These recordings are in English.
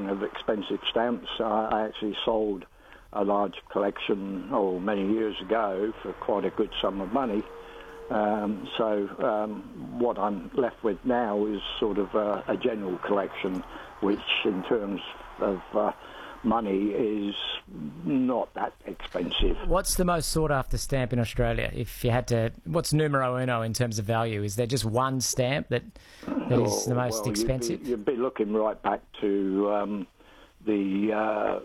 talking of expensive stamps, I actually sold a large collection many years ago for quite a good sum of money. What I'm left with now is sort of a general collection, which in terms of money is not that expensive. What's the most sought after stamp in Australia? If you had to, what's numero uno in terms of value? Is there just one stamp that is the most expensive? You'd be looking right back to the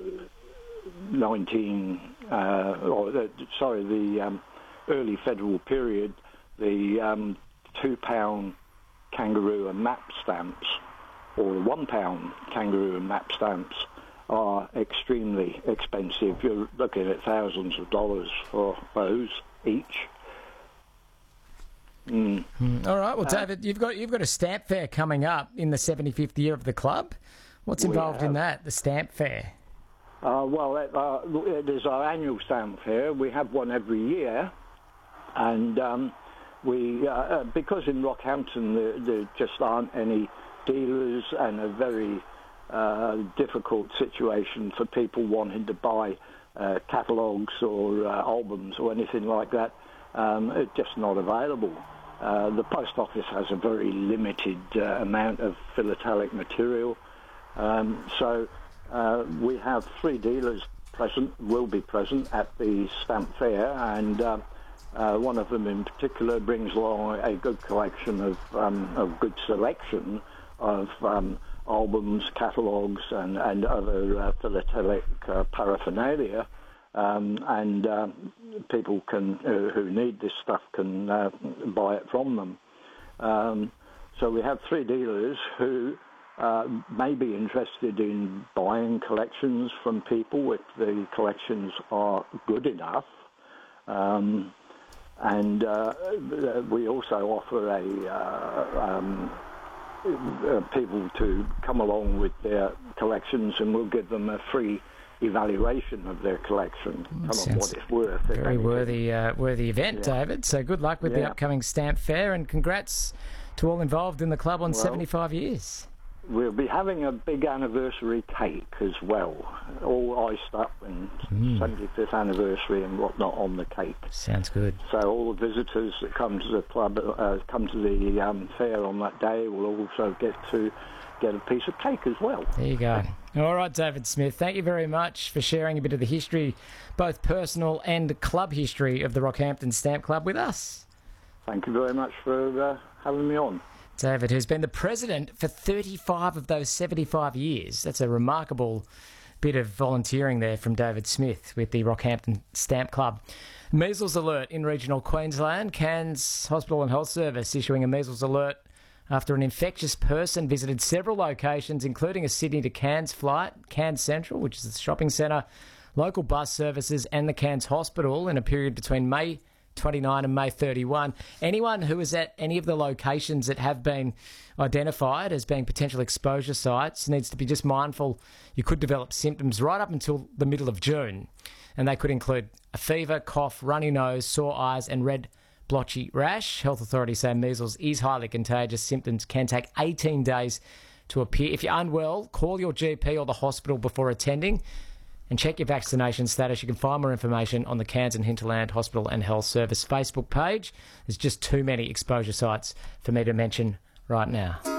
early federal period, the £2 kangaroo and map stamps, or the £1 kangaroo and map stamps, are extremely expensive. You're looking at thousands of dollars for those each. All right. Well, David, you've got a stamp fair coming up in the 75th year of the club. What's involved in that? The stamp fair. It is our annual stamp fair. We have one every year, and we because in Rockhampton there just aren't any dealers, and a very difficult situation for people wanting to buy catalogues or albums or anything like that. It's just not available. The post office has a very limited amount of philatelic material, so we have 3 dealers will be present at the stamp fair, and one of them in particular brings along a good collection of good selection of albums, catalogues, and other philatelic paraphernalia, and people who need this stuff can buy it from them. So we have 3 dealers who may be interested in buying collections from people if the collections are good enough. And we also offer people to come along with their collections, and we'll give them a free evaluation of their collection. Tell them what it's worth. Very worthy event, David. So good luck with the upcoming stamp fair, and congrats to all involved in the club on 75 years. We'll be having a big anniversary cake as well, all iced up, and 75th anniversary and whatnot on the cake. Sounds good. So all the visitors that come to the club, come to the fair on that day, will also get a piece of cake as well. There you go. All right, David Smith, thank you very much for sharing a bit of the history, both personal and club history, of the Rockhampton Stamp Club with us. Thank you very much for having me on. David, who's been the president for 35 of those 75 years. That's a remarkable bit of volunteering there from David Smith with the Rockhampton Stamp Club. Measles alert in regional Queensland. Cairns Hospital and Health Service issuing a measles alert after an infectious person visited several locations, including a Sydney to Cairns flight, Cairns Central, which is the shopping centre, local bus services and the Cairns Hospital in a period between May 29 and May 31. Anyone who is at any of the locations that have been identified as being potential exposure sites needs to be just mindful you could develop symptoms right up until the middle of June. And they could include a fever, cough, runny nose, sore eyes and red blotchy rash. Health authorities say measles is highly contagious. Symptoms can take 18 days to appear. If you're unwell, call your GP or the hospital before attending, and check your vaccination status. You can find more information on the Cairns and Hinterland Hospital and Health Service Facebook page. There's just too many exposure sites for me to mention right now.